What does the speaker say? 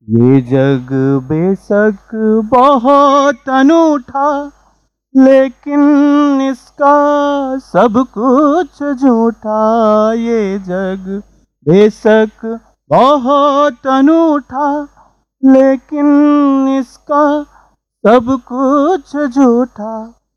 ये जग बेशक बहुत अनूठा, लेकिन इसका सब कुछ झूठा। ये जग बेशक बहुत अनूठा, लेकिन इसका सब कुछ झूठा।